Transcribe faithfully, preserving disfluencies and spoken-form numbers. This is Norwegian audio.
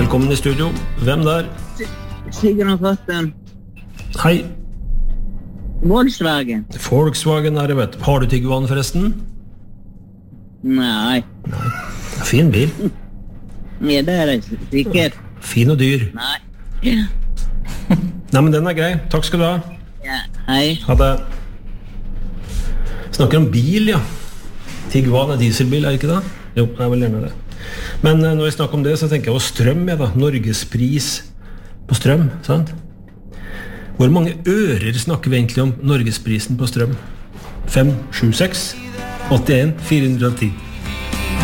Velkommen i studio. Hvem der? Sigurd har fått en Hei. Volkswagen. Volkswagen er det, vet du. Har du Tiguan forresten? Nei. Nei. Fin bil. Ja, det er det sikkert. Fin og dyr. Nei. Ja. Nei, men den er grei. Takk skal du ha. Ja, hei. Ha det. Snakker om bil, ja. Tiguan er dieselbil, er det ikke det? Jo, det er vel gjerne det. Men eh, når jeg snakker om det, så tenker jeg på strøm, ja da. Norgespris på strøm, sant? Hvor mange ører snakker vi egentlig om Norgesprisen på strøm? fem, sju, seks, åttien, fire hundre og ti.